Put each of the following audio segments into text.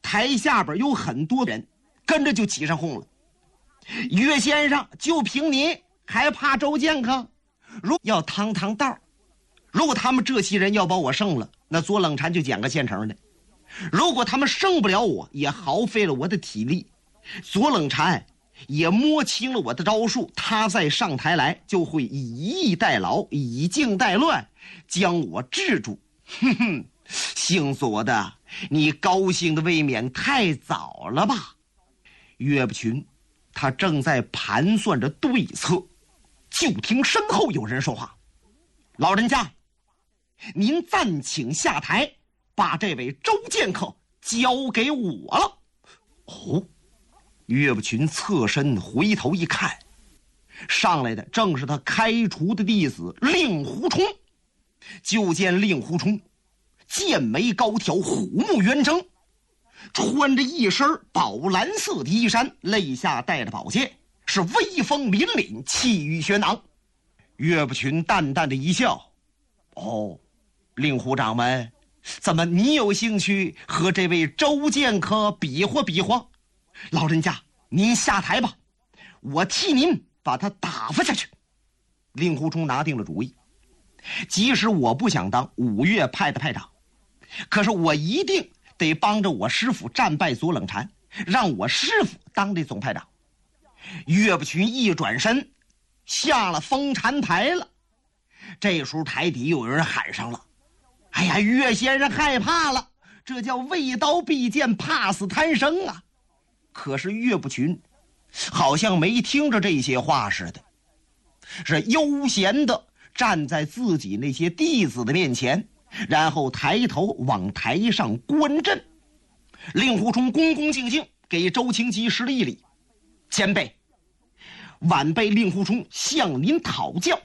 台下边有很多人跟着就起上哄了。岳先生，就凭你还怕周建科？如要趟道，如果他们这些人要把我胜了，那左冷禅就捡个现成的；如果他们胜不了我，也耗费了我的体力，左冷禅也摸清了我的招数，他再上台来就会以逸待劳，以静待乱，将我制住。哼哼，姓左的，你高兴的未免太早了吧？岳不群他正在盘算着对策，就听身后有人说话：“老人家，您暂请下台，把这位周剑客交给我了。”哦，岳不群侧身回头一看，上来的正是他开除的弟子令狐冲。就见令狐冲剑眉高挑，虎目圆睁，穿着一身宝蓝色的衣衫，肋下带着宝剑，是威风凛凛，气宇轩昂。岳不群淡淡的一笑：“哦，令狐掌门，怎么你有兴趣和这位周剑客比划比划？老人家，您下台吧，我替您把他打发下去。”令狐冲拿定了主意，即使我不想当五岳派的派长，可是我一定得帮着我师父战败左冷禅，让我师父当这总派长。岳不群一转身下了封禅台了。这时候台底有人喊上了：“哎呀，岳先生害怕了，这叫畏刀避剑，怕死贪生啊！”可是岳不群好像没听着这些话似的，是悠闲的站在自己那些弟子的面前，然后抬头往台上观阵。令狐冲恭恭敬敬给周清吉施了一礼：“前辈，晚辈令狐冲向您讨教。”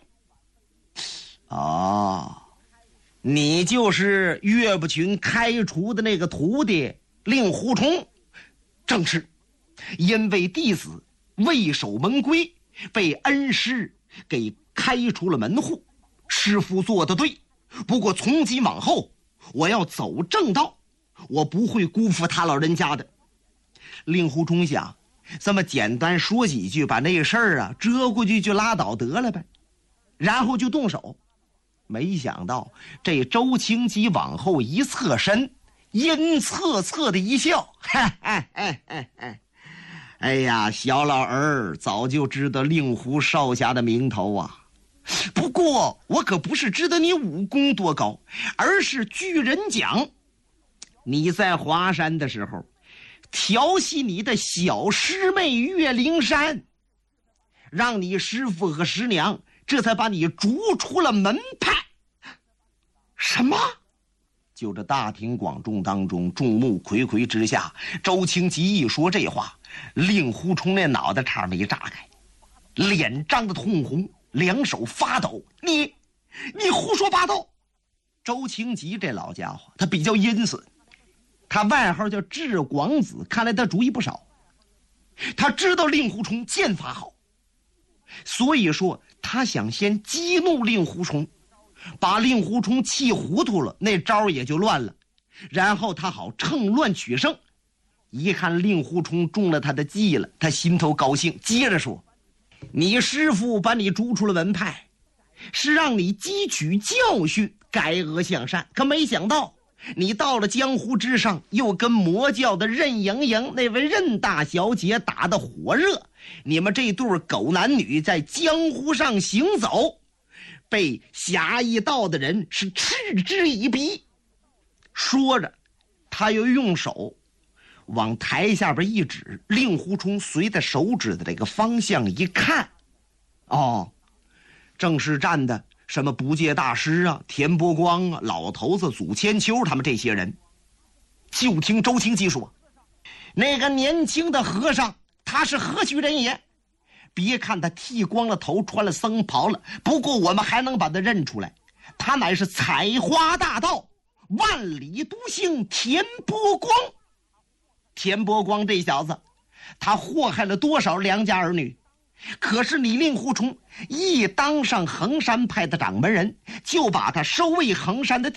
哦，你就是岳不群开除的那个徒弟令狐冲。正是，因为弟子未守门规，被恩师给开除了门户。师父做得对，不过从今往后我要走正道，我不会辜负他老人家的。令狐冲想，这么简单说几句，把那事儿遮过去就拉倒得了呗，然后就动手。没想到这周清吉往后一侧身，阴恻恻的一笑：“哎呀，小老儿早就知道令狐少侠的名头啊，不过我可不是知道你武功多高，而是据人讲，你在华山的时候调戏你的小师妹岳灵珊，让你师父和师娘这才把你逐出了门派。”什么？就这大庭广众当中，众目睽睽之下，周清吉一说这话，令狐冲那脑袋差没炸开，脸涨得通红，两手发抖：“你胡说八道！”周清吉这老家伙他比较阴森，他外号叫智广子，看来他主意不少。他知道令狐冲剑法好，所以说他想先激怒令狐冲，把令狐冲气糊涂了，那招也就乱了，然后他好趁乱取胜。一看令狐冲中了他的计了，他心头高兴，接着说：“你师父把你逐出了门派，是让你汲取教训，改恶向善，可没想到你到了江湖之上，又跟魔教的任盈盈那位任大小姐打得火热，你们这对狗男女在江湖上行走，被侠义道的人是嗤之以鼻。”说着他又用手往台下边一指，令狐冲随着手指的这个方向一看，哦，正是站的什么不戒大师啊、田伯光啊、老头子祖千秋他们这些人。就听周清吉说：“那个年轻的和尚他是何许人也？别看他剃光了头，穿了僧袍了，不过我们还能把他认出来，他乃是采花大盗万里独行田伯光。田伯光这小子，他祸害了多少良家儿女，可是你令狐冲一当上衡山派的掌门人，就把他收为衡山的